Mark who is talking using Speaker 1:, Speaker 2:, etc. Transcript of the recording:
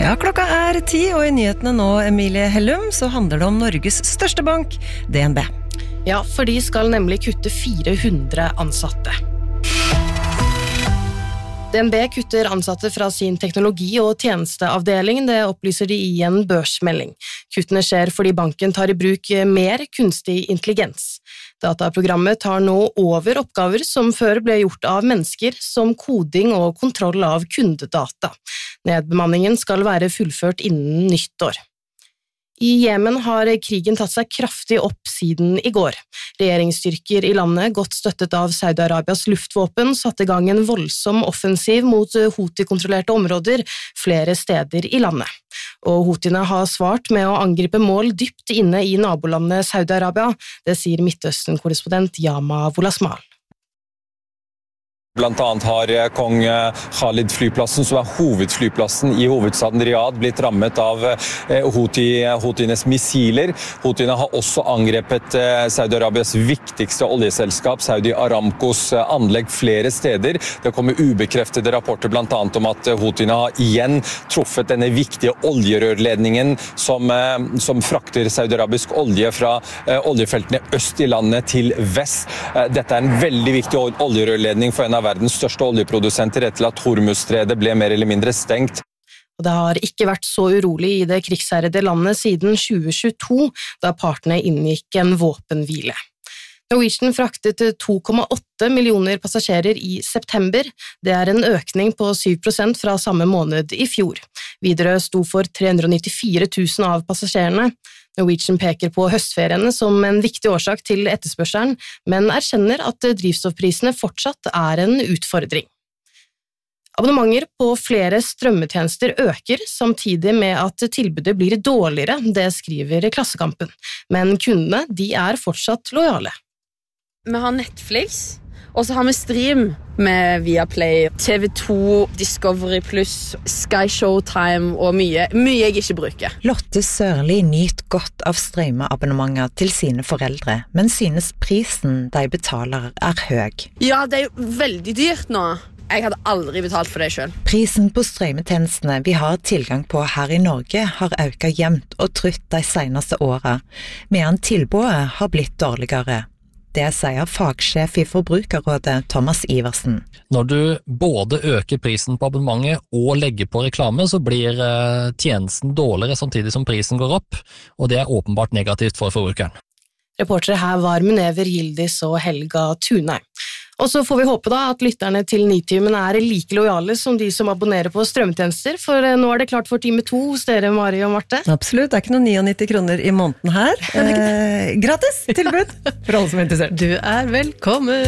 Speaker 1: Ja, klokka 10, og i nyhetene nå, Emilie Hellum, så handler det om Norges største bank, DNB.
Speaker 2: Ja, for de skal nemlig kutte 400 ansatte. DNB kutter ansatte fra sin teknologi- og tjenesteavdeling, det opplyser de i en børsmelding. Kuttene skjer fordi banken tar i bruk mer kunstig intelligens. Dataprogrammet tar nå over oppgaver som før ble gjort av mennesker, som koding og kontroll av kundedata. Nedbemanningen skal være fullført innen nyttår. I Jemen har krigen tatt seg kraftig opp siden i går. Regjeringsstyrker i landet, godt støttet av Saudi-Arabias luftvåpen, satte i gang en voldsom offensiv mot Houthi-kontrollerte områder flere steder i landet. Og Houthiene har svart med å angripe mål dypt inne i nabolandet Saudi-Arabia, det sier Midtøsten-korrespondent Yama Wolasmal.
Speaker 3: Blant annet har Kong Khalid-flyplassen, som hovedflyplassen i hovedstaden Riyadh, blitt rammet av Houthienes missiler. Houthiene har også angrepet Saudi-Arabias viktigste oljeselskap, Saudi Aramcos anlegg flere steder. Det kommer ubekreftede rapporter blant annet om at Houthiene har igjen truffet denne viktige oljerørledningen som frakter Saudi-Arabisk olje fra oljefeltene øst i landet til vest. Dette er en veldig viktig oljerørledning for en av verdens største oljeprodusenter etter at Hormuzstredet ble mer eller mindre stengt.
Speaker 2: Og det har ikke vært så urolig i det krigsherrede landet siden 2022, da partene inngikk en våpenhvile. Norwegian fraktet 2,8 millioner passasjerer i september. Det er en økning på 7% fra samme måned i fjor. Widerøe sto for 394 000 av passasjerene. Norwegian peker på høstferiene som en viktig årsak til etterspørselen, men erkjenner at drivstoffprisene fortsatt er en utfordring. Abonnementer på flere strømmetjenester øker, samtidig med at tilbudet blir dårligere, det skriver Klassekampen. Men kundene, de er fortsatt lojale.
Speaker 4: Vi har Netflix, og så har vi stream med Viaplay, TV2, Discovery+, Sky Showtime og mye jeg ikke bruker.
Speaker 5: Lotte Sørli nyter godt av strømmeabonnementer til sine foreldre, men synes prisen de betaler er høy.
Speaker 4: Ja, det er jo veldig dyrt nå. Jeg hadde aldri betalt for det selv.
Speaker 5: Prisen på strømmetjenestene vi har tilgang på her i Norge har økt jevnt og trutt de seneste årene, medan tilbudet har blitt dårligere. Det sier fagsjef i Forbrukerrådet Thomas Iversen.
Speaker 6: Når du både øker prisen på abonnementet og legger på reklame, så blir tjenesten dårligere samtidig som prisen går opp, og det er åpenbart negativt for forbrukeren.
Speaker 2: Reportere her var Munever Gildis og Helga Tunheim. Og så får vi håpe da at lytterne til Nitimen er like lojale som de som abonnerer på strømmetjenester, for nå er det klart for time 2 hos dere, Mari og Marte.
Speaker 1: Absolutt, det er ikke noe 99 kroner i måneden her. Gratis tilbud for alle som er interessert.
Speaker 2: Du er velkommen!